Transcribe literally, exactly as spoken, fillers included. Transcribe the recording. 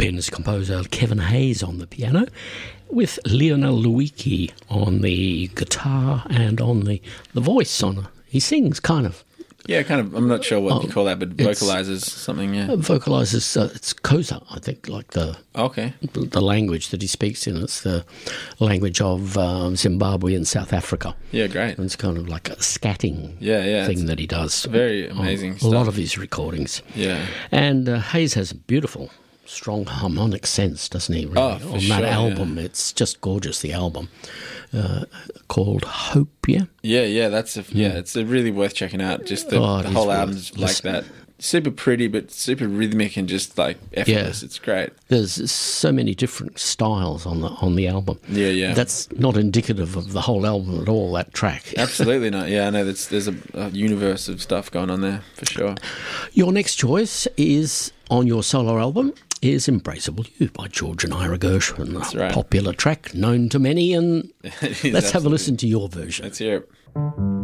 pianist composer Kevin Hayes on the piano, with Lionel Luiki on the guitar and on the, the voice. On he sings kind of. Yeah, kind of. I'm not sure what Oh, you call that, but vocalizes something. Yeah, vocalizes. Uh, it's Xhosa, I think, like the okay, the language that he speaks in. It's the language of um, Zimbabwe and South Africa. Yeah, great. And it's kind of like a scatting yeah, yeah, thing that he does. Very amazing. A stuff. lot of his recordings. Yeah, and uh, Hayes has a beautiful, strong harmonic sense, doesn't he? Really? Oh, for on sure, that album, yeah. It's just gorgeous. The album uh, called Hope. Yeah, yeah, yeah. That's a, yeah. It's a really worth checking out. Just the, Oh, it the is whole worth album's like listening. that. Super pretty, but super rhythmic and just like effortless. Yeah. It's great. There's so many different styles on the on the album. Yeah, yeah. That's not indicative of the whole album at all. That track. Absolutely not. Yeah, I know. That's, there's a, a universe of stuff going on there for sure. Your next choice is on your solo album is "Embraceable You" by George and Ira Gershwin. That's a right. popular track, known to many, and It is let's have a absolutely- listen to your version. Let's hear it.